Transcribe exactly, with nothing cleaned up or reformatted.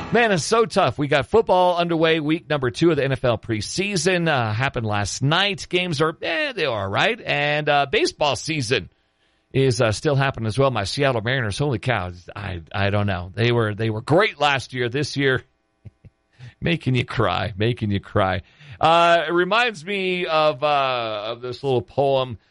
Man, it's so tough. We got football underway, week number two of the N F L preseason. Uh, happened last night. Games are, eh, they are all right. And uh, baseball season is uh, still happening as well. My Seattle Mariners, holy cow, I I don't know. They were they were great last year. This year, making you cry, making you cry. Uh, it reminds me of uh, of this little poem